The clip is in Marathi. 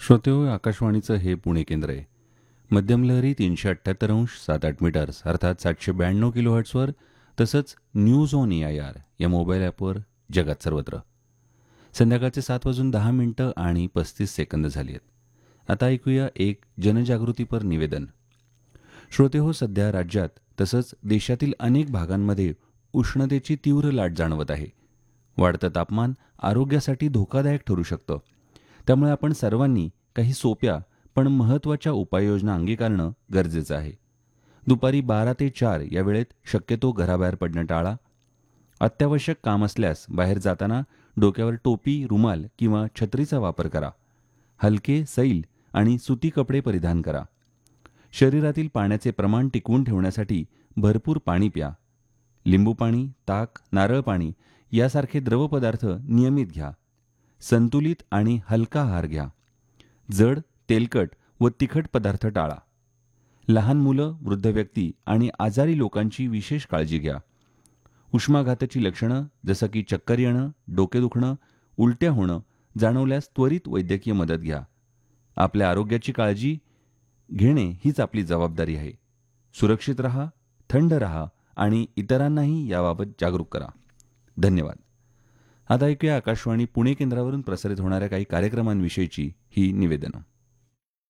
श्रोतेहो, आकाशवाणीचं हे पुणे केंद्र आहे. मध्यम लहरी 378.7 मीटर्स अर्थात 792 किलोहर्ट्सवर, तसंच न्यूज ऑन AIR या मोबाईल ॲपवर जगात सर्वत्र. संध्याकाळचे 7:10 आणि 35 सेकंद झाली आहेत. आता ऐकूया एक जनजागृतीपर निवेदन. श्रोतेहो, सध्या राज्यात तसंच देशातील अनेक भागांमध्ये उष्णतेची तीव्र लाट जाणवत आहे. वाढतं तापमान आरोग्यासाठी धोकादायक ठरू शकतं. त्यामुळे आपण सर्वांनी काही सोप्या पण महत्त्वाच्या उपाययोजना अंगीकारणं गरजेचं आहे. दुपारी 12 ते 4 या वेळेत शक्यतो घराबाहेर पडणं टाळा. अत्यावश्यक काम असल्यास बाहेर जाताना डोक्यावर टोपी, रुमाल किंवा छत्रीचा वापर करा. हलके, सैल आणि सुती कपडे परिधान करा. शरीरातील पाण्याचे प्रमाण टिकवून ठेवण्यासाठी भरपूर पाणी प्या. लिंबू पाणी, ताक, नारळ पाणी यासारखे द्रव पदार्थ नियमित घ्या. संतुलित आणि हलका आहार घ्या. जड, तेलकट व तिखट पदार्थ टाळा. लहान मुलं, वृद्ध व्यक्ती आणि आजारी लोकांची विशेष काळजी घ्या. उष्माघाताची लक्षणं जसं की चक्कर येणं, डोके दुखणं, उलट्या होणं जाणवल्यास त्वरित वैद्यकीय मदत घ्या. आपल्या आरोग्याची काळजी घेणे हीच आपली जबाबदारी आहे. सुरक्षित राहा, थंड राहा आणि इतरांनाही याबाबत जागरूक करा. धन्यवाद. आता ऐकूया आकाशवाणी पुणे केंद्रावरून प्रसारित होणाऱ्या काही कार्यक्रमांविषयीची ही निवेदनं.